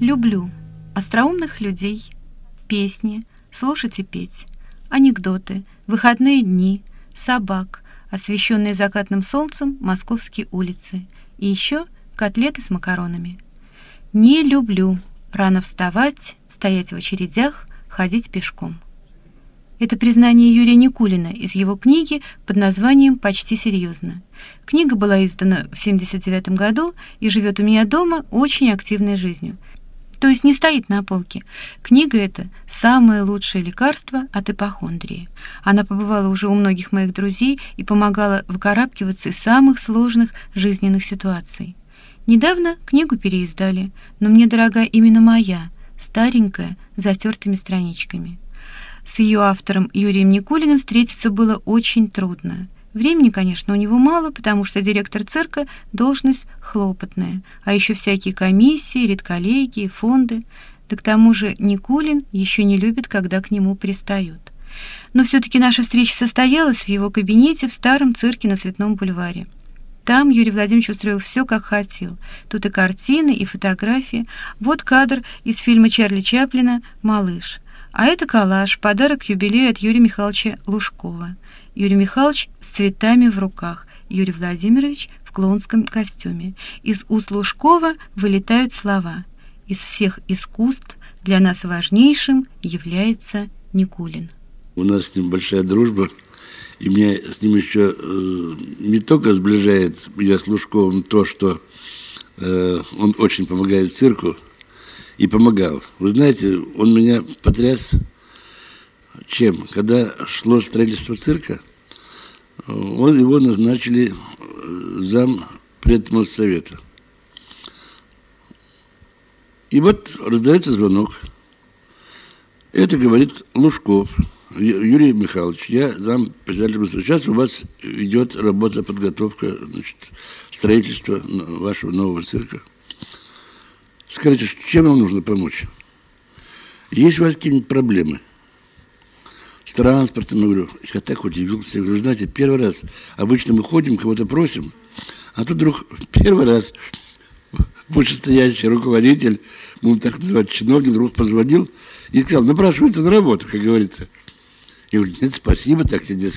Люблю остроумных людей, песни, слушать и петь, анекдоты, выходные дни, собак, освещенные закатным солнцем московские улицы и еще котлеты с макаронами. Не люблю рано вставать, стоять в очередях, ходить пешком. Это признание Юрия Никулина из его книги под названием «Почти серьезно». Книга была издана в 1979 году и живет у меня дома очень активной жизнью. То есть не стоит на полке. Книга эта – самое лучшее лекарство от ипохондрии. Она побывала уже у многих моих друзей и помогала выкарабкиваться из самых сложных жизненных ситуаций. Недавно книгу переиздали, но мне дорога именно моя, старенькая, с затертыми страничками. С ее автором Юрием Никулиным встретиться было очень трудно. Времени, конечно, у него мало, потому что директор цирка – должность хлопотная, а еще всякие комиссии, редколлегии, фонды. Да к тому же Никулин еще не любит, когда к нему пристают. Но все-таки наша встреча состоялась в его кабинете в старом цирке на Цветном бульваре. Там Юрий Владимирович устроил все, как хотел. Тут и картины, и фотографии. Вот кадр из фильма Чарли Чаплина «Малыш». А это коллаж, подарок к юбилею от Юрия Михайловича Лужкова. Юрий Михайлович с цветами в руках, Юрий Владимирович в клоунском костюме. Из уст Лужкова вылетают слова: «Из всех искусств для нас важнейшим является Никулин». У нас с ним большая дружба, и меня с ним еще не только сближает, я с Лужковым, то, что он очень помогает цирку, и помогал. Вы знаете, он меня потряс чем? Когда шло строительство цирка, его назначили зам предмоссовета. И вот раздается звонок. Это говорит Лужков: Юрий Михайлович, я зам председателя. Сейчас у вас идет работа, подготовка, строительство вашего нового цирка. Скажите, чем вам нужно помочь? Есть у вас какие-нибудь проблемы с транспортом? Я говорю, я так удивился. Я говорю, знаете, первый раз, обычно мы ходим, кого-то просим, а тут вдруг первый раз вышестоящий руководитель, будем так называть, чиновник, вдруг позвонил и сказал: напрашивается на работу, как говорится. Я говорю, нет, спасибо, так я